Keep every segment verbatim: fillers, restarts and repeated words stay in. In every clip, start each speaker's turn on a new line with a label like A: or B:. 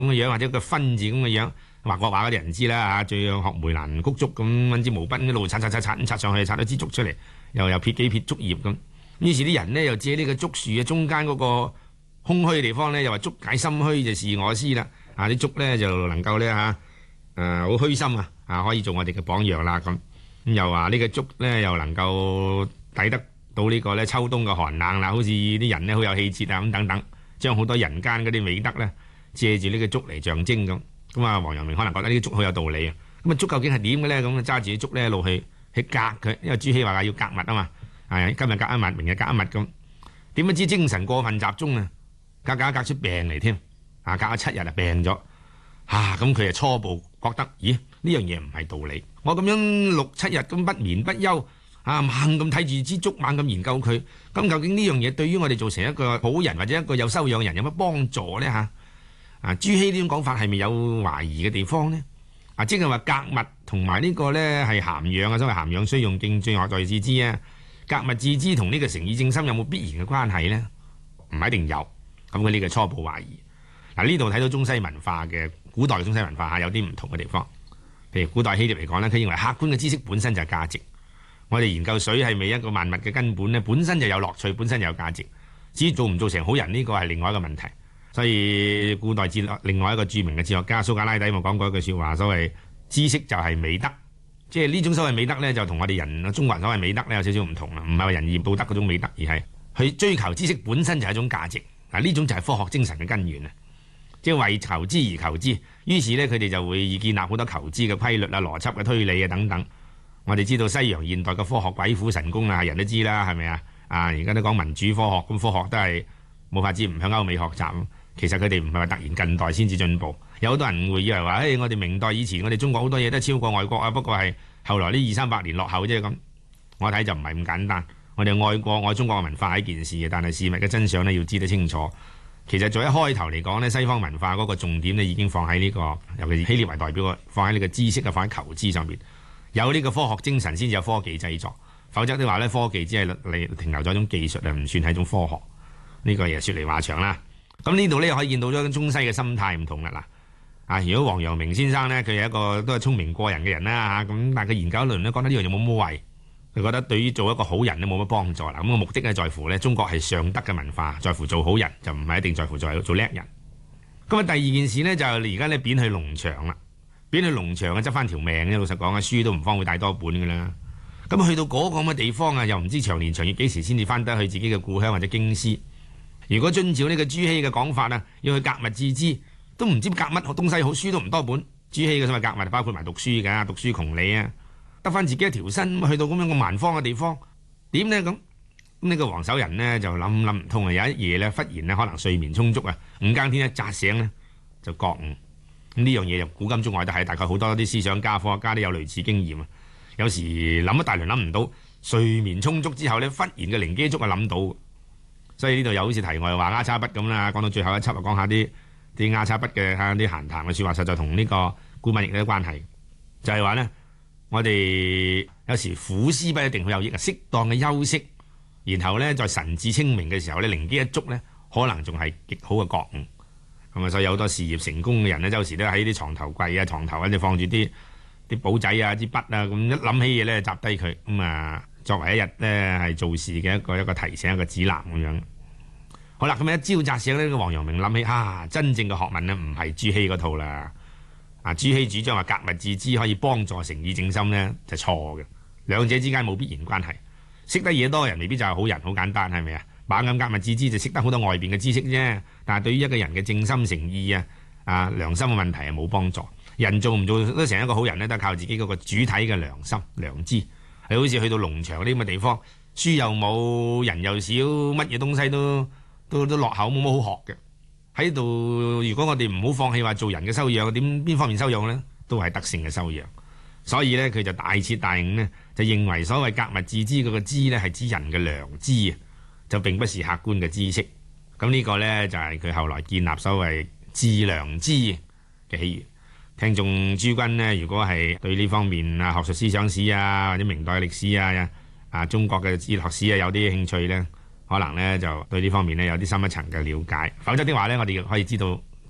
A: 咁嘅樣，或者個分字咁嘅樣，畫國畫嗰啲人知啦嚇，最學梅蘭菊竹咁揾支毛筆一路擦擦擦擦擦上去，擦到支竹出嚟，又又撇幾撇竹葉咁。於是啲人呢，又借呢個竹樹嘅中間嗰個空虛嘅地方呢，又話竹解心虛就是我師啦。啊啲竹呢，就能夠呢，嚇誒好虛心啊，啊可以做我哋嘅榜樣啦咁。咁又話呢個竹呢，又能夠抵得到呢個咧秋冬嘅寒冷啦，好似啲人呢，好有氣節啊咁等等，將好多人間嗰啲美德呢，借住呢個竹嚟象徵咁。咁啊，王陽明可能覺得呢啲竹好有道理啊。咁啊，竹究竟係點嘅咧？咁啊，揸住啲竹咧一路去去格佢，因為朱熹話要格物啊嘛。係今日格一物，明日格一物咁。點不知精神過分集中啊，格格格出病嚟添啊！隔咗七日啊，病咗啊！咁佢就初步覺得，咦？呢樣嘢唔係道理。我咁樣六七日咁不眠不休啊，猛咁睇住支竹，猛咁研究佢。咁究竟呢樣嘢對於我哋做成一個好人或者一個有修養嘅人有乜幫助咧？嚇啊！朱熹呢種講法係咪有懷疑嘅地方呢？啊，即係話格物同埋呢個咧係涵養啊，所謂涵養須用敬，最後再致知啊。格物致知同呢個誠意正心有冇必然嘅關係呢？唔一定有。咁佢呢個初步懷疑。嗱，呢度睇到中西文化嘅古代嘅中西文化下有啲唔同嘅地方。譬如古代希臘嚟講呢，佢認為客觀嘅知識本身就係價值。我哋研究水係咪一個萬物嘅根本呢？本身就有樂趣，本身就有價值。至於做唔做成好人呢個係另外一個問題。所以古代哲學另外一個著名嘅哲學家蘇格拉底咪講過一句説話，所謂知識就係美德。即係呢種所謂美德呢，就同我哋人中國人所謂美德呢有少少唔同啦。唔係話仁義道德嗰種美德，而係去追求知識本身就係一種價值。嗱，呢種就係科學精神嘅根源啊！即係為求知而求知，於是呢，佢哋就會建立好多求知嘅規律啊、邏輯嘅推理啊等等。我哋知道西洋現代嘅科學鬼斧神工啊，人都知啦，係咪啊？啊，而家都講民主科學，咁科學都係冇法子唔向歐美學習。其實佢哋唔係話突然近代先至進步，有好多人會以為話，誒，我哋明代以前我哋中國好多嘢都係超過外國啊，不過係後來呢二三百年落後啫咁。我睇就唔係咁簡單。我哋愛國愛中國嘅文化係一件事嘅，但係事物嘅真相呢要知得清楚。其實在一開頭嚟講呢，西方文化嗰個重點呢已經放喺呢個，尤其是希臘為代表嘅，放喺呢個知識啊，放喺求知上面。有呢個科學精神先至有科技製作，否則的話呢，科技只係嚟停留咗一種技術啊，唔算係一種科學。呢個嘢説嚟話長啦。咁呢度呢可以見到咗中西嘅心態唔同啦嗱。啊，如果王陽明先生呢，佢係一個都係聰明過人嘅人啦嚇，咁但係佢研究一輪呢，覺得呢樣嘢冇乜謂，佢覺得對於做一個好人呢冇乜幫助啦。咁個目的呢，在乎呢中國係尚德嘅文化，在乎做好人，就唔係一定在乎做做叻人。咁啊，第二件事呢，就係而家呢貶去農場啦，貶去農場啊，執翻條命啫。老實講啊，書都唔方會帶多本㗎啦。咁去到嗰個咁嘅地方啊，又唔知長年長月幾時先至翻得去自己嘅故鄉或者京師。如果遵照呢個朱熹嘅講法啊，要去格物致知，都唔知格乜東西好，書都唔多本。朱熹嘅所謂格物包括埋讀書㗎，讀書窮理啊，得翻自己一條身，去到咁樣個蠻荒嘅地方，點呢？咁咁呢個黃守仁呢，就諗諗唔通啊！有一夜呢，忽然呢，可能睡眠充足啊，五更天一扎醒呢，就覺悟。咁呢樣嘢就古今中外都係，大概好多啲思想家、科學家都有類似經驗啊。有時諗一大輪諗唔到，睡眠充足之後呢，忽然嘅靈機一觸啊諗到。所以呢度又好似題外話，丫叉筆咁啦。講到最後一輯啊，講下啲啲丫叉筆嘅嚇啲閒談嘅説話，實在同呢個古文亦都有關係。就係話呢，我哋有時苦思不一定好有益啊，適當嘅休息，然後呢，在神志清明嘅時候呢，靈機一觸呢，可能仲係極好嘅覺悟。咁啊，所以有好多事業成功嘅人呢，有時都喺啲床頭櫃啊、床頭跟住放住啲啲簿仔啊、啲筆啊，咁一諗起嘢呢，集低佢咁啊，作為一日呢，係做事嘅一個一個提醒、一個指南咁樣。好啦，咁一朝扎醒呢個王陽明諗起啊，真正嘅學問呢，唔係朱熹嗰套啦。啊，朱熹主張話格物致知可以幫助誠意正心呢，就錯嘅。兩者之間冇必然關係。識得嘢多嘅人未必就係好人，好簡單係咪啊？猛咁格物致知就識得好多外邊嘅知識啫。但係對於一個人嘅正心誠意啊、啊良心嘅問題係冇幫助。人做唔做都成一個好人呢，都係靠自己嗰個主體嘅良心良知。係好似去到農場呢啲咁嘅地方，書又冇，人又少，乜嘢東西都〜都都落後，冇乜好學嘅喺度。如果我哋唔好放棄話做人嘅修養，點邊方面修養呢？都係德性嘅修養。所以呢，佢就大徹大悟呢，就認為所謂格物致知嗰個知呢，係指人嘅良知啊，就並不是客觀嘅知識。咁呢個呢，就係佢後來建立所謂致良知嘅起源。聽眾諸君呢，如果係對呢方面啊學術思想史啊或者明代歷史啊啊中國嘅哲學史啊有啲興趣呢，可能呢就對呢方面呢有啲深一層嘅了解，否則的話呢，我哋可以知道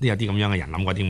A: 都有啲咁樣嘅人諗過啲咁